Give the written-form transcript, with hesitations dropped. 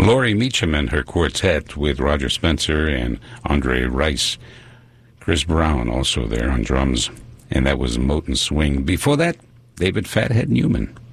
Laurie Meacham and her quartet with Roger Spencer and Andre Rice. Chris Brown also there on drums. And that was Moten Swing. Before that, David Fathead Newman.